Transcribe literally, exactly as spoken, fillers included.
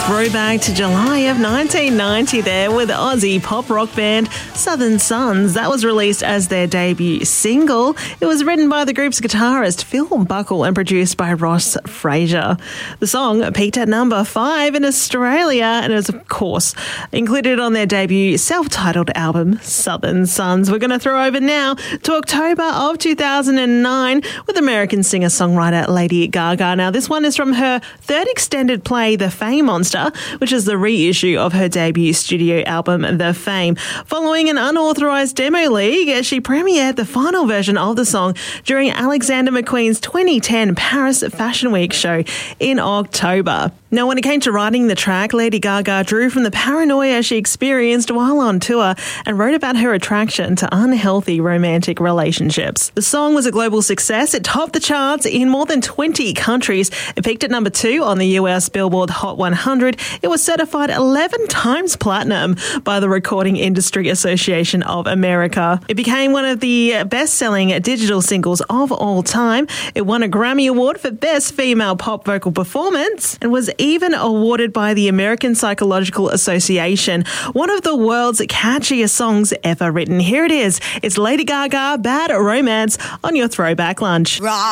Throwback to July of nineteen ninety there with Aussie pop rock band Southern Sons. That was released as their debut single. It was written by the group's guitarist Phil Buckle and produced by Ross Fraser. The song peaked at number five in Australia and is, of course, included on their debut self-titled album, Southern Sons. We're going to throw over now to October of two thousand nine with American singer-songwriter Lady Gaga. Now, this one is from her third extended play, The Fame Monster, which is the reissue of her debut studio album, The Fame. Following an unauthorised demo leak, she premiered the final version of the song during Alexander McQueen's twenty ten Paris Fashion Week show in October. Now, when it came to writing the track, Lady Gaga drew from the paranoia she experienced while on tour and wrote about her attraction to unhealthy romantic relationships. The song was a global success. It topped the charts in more than twenty countries. It peaked at number two on the U S Billboard Hot one hundred. It was certified eleven times platinum by the Recording Industry Association of America. It became one of the best-selling digital singles of all time. It won a Grammy Award for Best Female Pop Vocal Performance and was even awarded by the American Psychological Association one of the world's catchiest songs ever written. Here it is. It's Lady Gaga, Bad Romance on your Throwback Lunch.